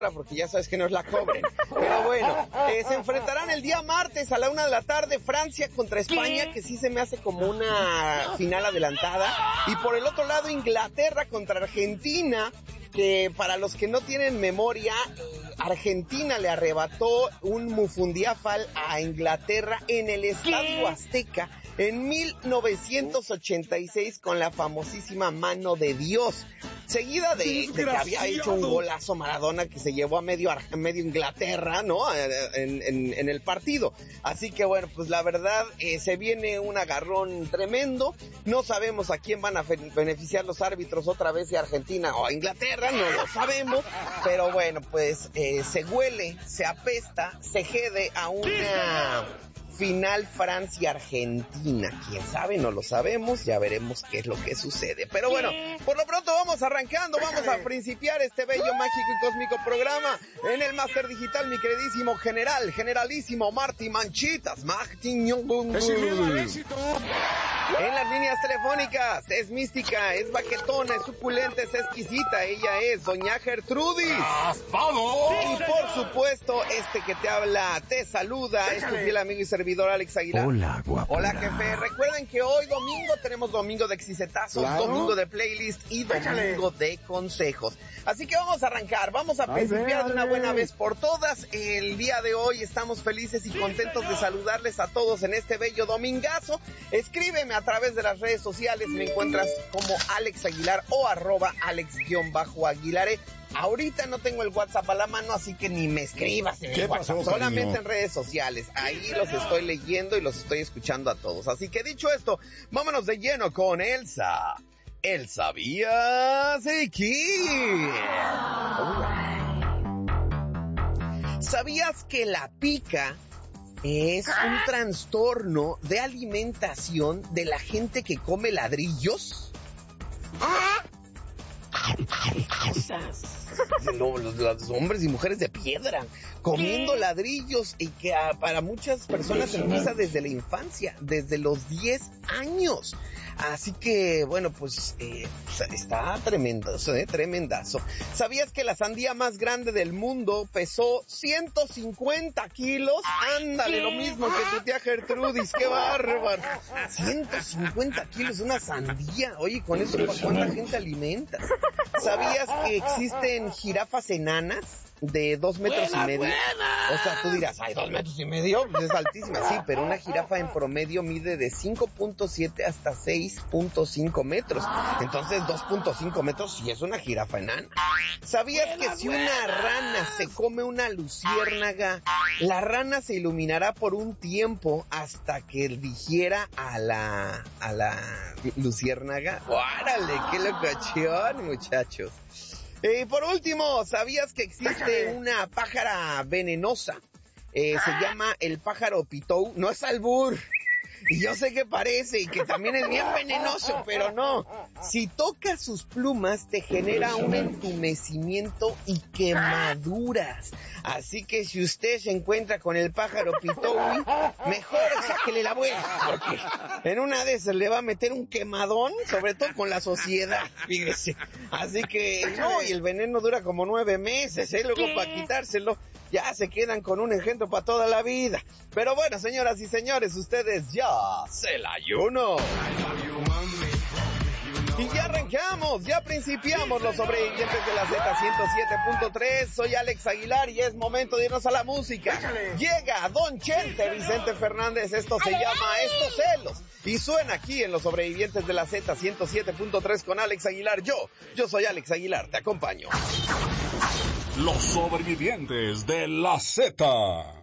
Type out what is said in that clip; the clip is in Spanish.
porque ya sabes que nos la cobren. Pero bueno, se enfrentarán el día martes a la 1:00 p.m. Francia contra España, que sí se me hace como una final adelantada. Y por el otro lado, Inglaterra contra Argentina, que para los que no tienen memoria, Argentina le arrebató un mufundiafal a Inglaterra en el Estadio Azteca en 1986 con la famosísima mano de Dios. Seguida de que había hecho un golazo Maradona que se llevó a medio Inglaterra, ¿no? En el partido. Así que bueno, pues la verdad, se viene un agarrón tremendo. No sabemos a quién van a beneficiar los árbitros otra vez, si a Argentina o a Inglaterra, no lo sabemos. Pero bueno, pues se huele, se apesta, se jede a una final Francia-Argentina. ¿Quién sabe? No lo sabemos. Ya veremos qué es lo que sucede. Pero bueno, por lo pronto vamos arrancando. Vamos a principiar este bello, mágico y cósmico programa. En el máster digital, mi queridísimo generalísimo Marty Manchitas. En las líneas telefónicas, es mística, es baquetona, es suculenta, es exquisita. Ella es doña Gertrudis. Y por supuesto, que te habla, te saluda, es tu fiel amigo y servidor Alex Aguilar. Hola, guapo. Hola, jefe. Recuerden que hoy domingo tenemos domingo de exicetazos, claro, domingo de playlist y domingo de consejos. Así que vamos a arrancar, vamos a principiar de una buena vez por todas. El día de hoy estamos felices y contentos de saludarles a todos en este bello domingazo. Escríbeme a través de las redes sociales, me encuentras como Alex Aguilar o @Alex_Aguilare. Ahorita no tengo el WhatsApp a la mano, así que ni me escribas en el WhatsApp, solamente en redes sociales. Ahí los estoy leyendo y los estoy escuchando a todos. Así que dicho esto, vámonos de lleno con Elsa. ¿El sabías de qué? ¿Sabías que la pica es un trastorno de alimentación de la gente que come ladrillos? Los hombres y mujeres de piedra comiendo ladrillos, y que para muchas personas empieza desde la infancia, desde los 10 años. Así que, bueno, pues está tremendazo, tremendazo. ¿Sabías que la sandía más grande del mundo pesó 150 kilos? Ándale, lo mismo que tu tía Gertrudis, qué bárbaro. 150 kilos, una sandía. Oye, con eso, ¿para cuánta gente alimentas? ¿Sabías que existen jirafas enanas de 2 metros y medio? O sea, tú dirás, ay, 2 metros y medio, pues es altísima. Sí, pero una jirafa en promedio mide de 5.7 hasta 6.5 metros. Entonces, 2.5 metros sí es una jirafa enana. ¿Sabías que si una rana se come una luciérnaga, la rana se iluminará por un tiempo hasta que digiera a la luciérnaga? ¡Órale, qué locación, muchachos! Y por último, ¿sabías que existe una pájara venenosa? Se llama el pájaro pitou. No es albur. Y yo sé que parece y que también es bien venenoso, pero no. Si tocas sus plumas, te genera un entumecimiento y quemaduras. Así que si usted se encuentra con el pájaro pitoui, mejor sáquele la vuelta, porque en una de esas le va a meter un quemadón, sobre todo con la sociedad, fíjese. Así que, no, y el veneno dura como 9 meses, luego para quitárselo, ya se quedan con un engendro para toda la vida. Pero bueno, señoras y señores, ustedes ya se la ayuno. Y ya arrancamos, ya principiamos los sobrevivientes de la Z107.3. Soy Alex Aguilar y es momento de irnos a la música. Llega Don Chente, Vicente Fernández, esto se llama Estos Celos. Y suena aquí en los sobrevivientes de la Z107.3 con Alex Aguilar. Yo soy Alex Aguilar, te acompaño. Los sobrevivientes de la Z.